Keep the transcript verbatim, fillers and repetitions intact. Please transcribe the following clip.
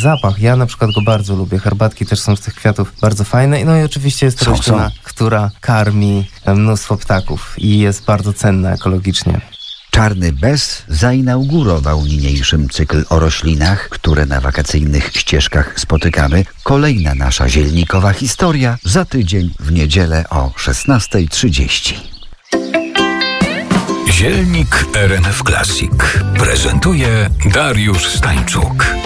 zapach. Ja na przykład go bardzo lubię. Herbatki też są z tych kwiatów bardzo fajne. No i oczywiście jest to Są, roślina, są. która karmi mnóstwo ptaków i jest bardzo cenna ekologicznie. Czarny Bez zainaugurował niniejszym cykl o roślinach, które na wakacyjnych ścieżkach spotykamy. Kolejna nasza zielnikowa historia za tydzień w niedzielę o szesnasta trzydzieści. Zielnik R M F Classic prezentuje Dariusz Stańczuk.